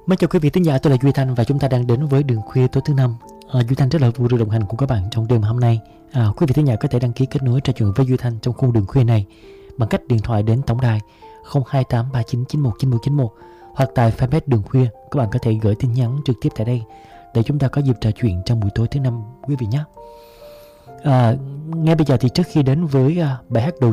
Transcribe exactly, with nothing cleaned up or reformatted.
Mến chào quý vị thính giả, tôi là Duy Thanh và chúng ta đang đến với đường khuya tối thứ năm. À, Duy Thanh rất là vui được đồng hành cùng các bạn trong đêm hôm nay. À, quý vị thính giả có thể đăng ký kết nối trò chuyện với Duy Thanh trong khung đường khuya này bằng cách điện thoại đến tổng đài không hai tám ba chín chín một chín một chín một hoặc tại fanpage đường khuya. Các bạn có thể gửi tin nhắn trực tiếp tại đây để chúng ta có dịp trò chuyện trong buổi tối thứ năm quý vị nhé. À, ngay bây giờ thì trước khi đến với uh, bài hát đầu